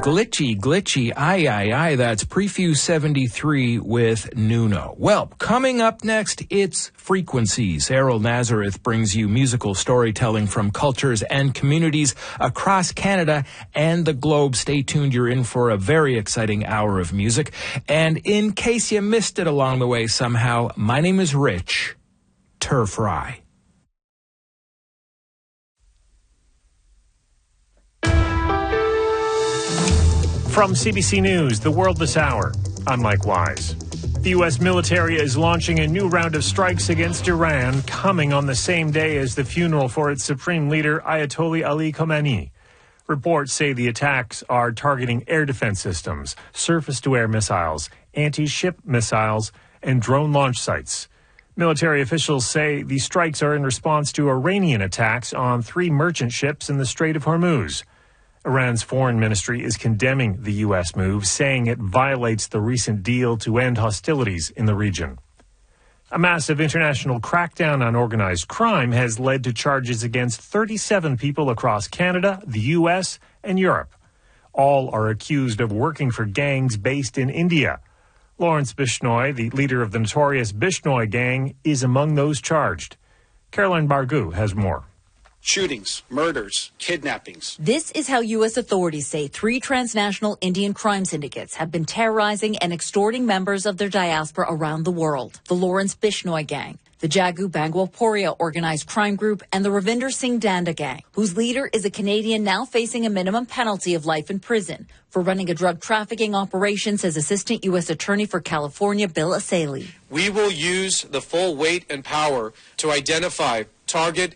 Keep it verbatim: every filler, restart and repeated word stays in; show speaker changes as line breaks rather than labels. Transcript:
glitchy, glitchy, aye, aye, aye. That's Prefuse seventy-three with Nuno. Well, coming up next, it's Frequencies. Errol Nazareth brings you musical storytelling from cultures and communities across Canada and the globe. Stay tuned. You're in for a very exciting hour of music. And in case you missed it along the way somehow, my name is Rich Turf Rye.
From C B C News, The World This Hour, I'm Mike Wise. The U S military is launching a new round of strikes against Iran, coming on the same day as the funeral for its supreme leader, Ayatollah Ali Khamenei. Reports say the attacks are targeting air defense systems, surface-to-air missiles, anti-ship missiles, and drone launch sites. Military officials say the strikes are in response to Iranian attacks on three merchant ships in the Strait of Hormuz. Iran's foreign ministry is condemning the U S move, saying it violates the recent deal to end hostilities in the region. A massive international crackdown on organized crime has led to charges against thirty-seven people across Canada, the U S, and Europe. All are accused of working for gangs based in India. Lawrence Bishnoi, the leader of the notorious Bishnoi gang, is among those charged. Caroline Bargu has more.
Shootings, murders, kidnappings.
This is how U S authorities say three transnational Indian crime syndicates have been terrorizing and extorting members of their diaspora around the world. The Lawrence Bishnoi gang, the Jagu Bangwalporia organized crime group, and the Ravinder Singh Danda gang, whose leader is a Canadian now facing a minimum penalty of life in prison for running a drug trafficking operation, says Assistant U S Attorney for California, Bill Asali.
We will use the full weight and power to identify, target,